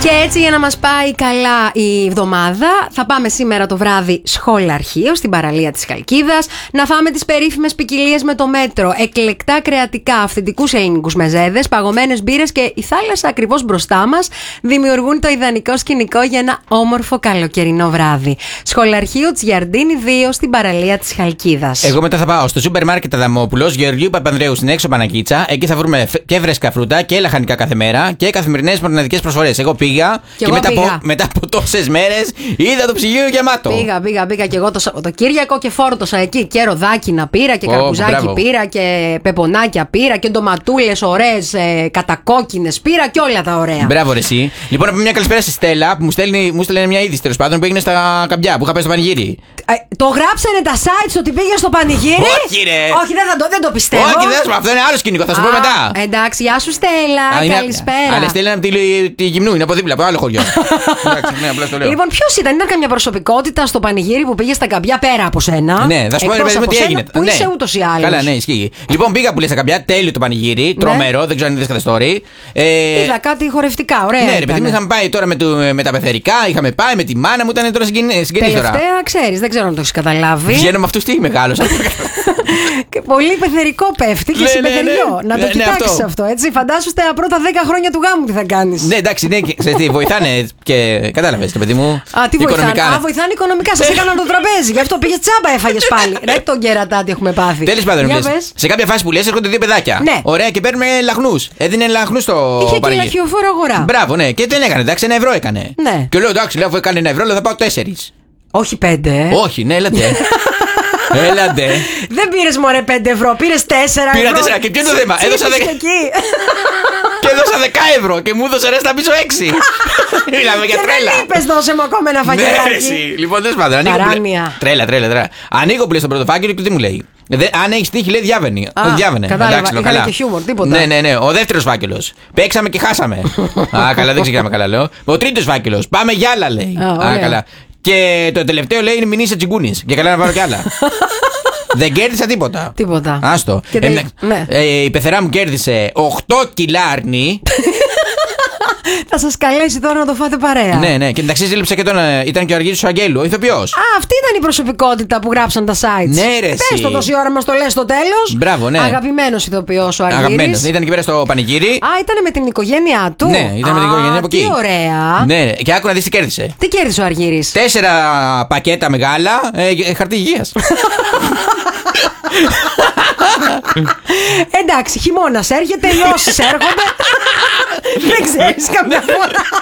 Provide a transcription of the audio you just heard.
Και έτσι, για να μας πάει καλά η εβδομάδα, θα πάμε σήμερα το βράδυ σχολαρχείο στην παραλία της Χαλκίδας, να φάμε τις περίφημες ποικιλίες με το μέτρο, εκλεκτά κρεατικά, αυθεντικούς ελληνικούς μεζέδες, παγωμένες μπύρες και η θάλασσα ακριβώς μπροστά μας δημιουργούν το ιδανικό σκηνικό για ένα όμορφο καλοκαιρινό βράδυ. Σχολαρχείο Τζιαρντίνη 2 στην παραλία της Χαλκίδας. Εγώ μετά θα πάω στο σούπερ μάρκετ Αδαμόπουλος, Γεωργίου Παπανδρέου στην έξω Πανακίτσα. Εκεί θα βρούμε και φρέσκα φρούτα και λαχανικά κάθε μέρα και καθημερινές μοναδικές προσφορές. Εγώ πήγα και μετά από τόσες μέρες είδα το ψυγείο γεμάτο. Πήγα και εγώ το Σαββατοκύριακο και φόρτωσα εκεί και ροδάκινα πήρα και καρπουζάκι πήρα και πεπονάκια πήρα και ντοματούλες ωραίες κατακόκκινες πήρα και όλα τα ωραία. Μπράβο, ρε εσύ. Λοιπόν, να πούμε μια καλησπέρα στη Στέλλα που μου στέλνει μια είδηση τέλος πάντων που έγινε στα Καμπιά που είχα πάει στο πανηγύρι. Το γράψανε τα sites ότι πήγε στο πανηγύρι. Όχι, ρε. Όχι, δεν το πιστεύω. Όχι, αυτό είναι άλλο σκηνικό, θα σου πω μετά. Εντάξει, γεια σου Στέλλα, καλησπέρα. Αλλά Στέλλα είναι από τη Γυμνού, είναι από δίπλα, από άλλο χωριό. Εντάξει, ναι, απλά το λέω. Λοιπόν, ποιος ήταν καμιά προσωπικότητα στο πανηγύρι που πήγε στα Καμπιά πέρα από σένα? Ναι, θα σου πω τι έγινε. Που είσαι ούτως ή άλλως. Καλά, ναι, ισχύει. Λοιπόν, πήγα που λέει στα Καμπιά, τέλειο το πανηγύρι, τρομερό, δεν ξέρω αν είδες κατά story. Είδα κάτι χορευτικά, ωραία. Ναι, ρε παιδί μου, είχαμε πάει τώρα με τα πεθερικά, είχαμε πάει με τη μάνα μου, ήταν τώρα συγκινής τώρα. Τελευταία, ξέρεις, δεν ξέρω αν το έχεις καταλάβει. Βγαίνω με αυτούς τι μεγάλωσα. Και πολύ πεθερικό πέφτει και συμπεθεριό. Να το κοιτάξεις αυτό, έτσι. Φαντάσου στα πρώτα 10 χρόνια του γάμου τι θα κάνεις. Ναι, εντάξει, ναι, βοηθάνε και κατάλαβες το παιδί μου. Τι βοηθάνε? Βοηθάνε οικονομικά. Σας έκαναν το τραπέζι. Γι' αυτό πήγες τσάμπα, έφαγες πάλι. Ρε τον κερατάτι έχουμε πάθει. Τέλος πάντων, σε κάποια φάση που λες έρχονται δύο παιδάκια. Ναι. Ωραία, και παίρνουμε λαχνούς. Έδινε λαχνούς στο πανηγύρι. Είχε και λαχιοφόρο αγορά. Μπράβο, ναι, και δεν έκανε, εντάξει, 1 ευρώ έκανε. Ναι. Και λέω εντάξει, αφού έκανε 1 ευρώ, θα πάω 4. Όχι 5. Όχι, ναι, έλατε. Έλατε. Δεν πήρες μωρέ 5 ευρώ, πήρες 4 ευρώ. Πήρα 4 και ποιο είναι το θέμα? Έδωσα 10. Και έδωσα 10 ευρώ και μου έδωσε ρέστα πίσω 6. Μιλάμε για τρέλα. Δεν είπες δώσε μου ακόμα ένα φαγητάκι. Λοιπόν, δεν σπάτε. Τρέλα. Ανοίγω που λέει στον πρώτο φάκελο και τι μου λέει? Αν έχει τύχει, λέει διάβαινε. Κατάλαβα, είχαμε και χιούμορ, τίποτα. Ναι. Ο δεύτερος φάκελος. Παίξαμε και χάσαμε. Α, καλά, δεν ξεκινάμε καλά, λέω. Ο τρίτος φάκελος. Πάμε για άλλα, λέει. Α, καλά. Και το τελευταίο λέει είναι μην είσαι τσιγκούνης. Και καλά να πάρω κι άλλα. Δεν κέρδισα τίποτα. Άστο. Η πεθερά μου κέρδισε 8 κιλά αρνί. Θα σας καλέσει τώρα να το φάτε παρέα. Ναι. Και εντάξει, ζήλεψα και ήταν και ο Αργύρης ο Αγγέλου, ο ηθοποιός. Αυτή ήταν η προσωπικότητα που γράψαν τα sites. Ναι, ρε. Πες το τόση ώρα μας το λες στο τέλος. Μπράβο, ναι. Αγαπημένος ηθοποιός ο Αργύρης. Αγαπημένος. Ήταν εκεί πέρα στο πανηγύρι. Ήταν με την οικογένειά του. Ναι, ήταν με την οικογένεια από εκεί. Τι ωραία. Ναι, και άκου να δεις τι κέρδισε. Τι κέρδισε ο Αργύρης? 4 πακέτα μεγάλα χαρτί υγείας. Εντάξει, χειμώνας έρχεται, λιώσεις έρχονται. Δεν ξέρεις καμιά φορά.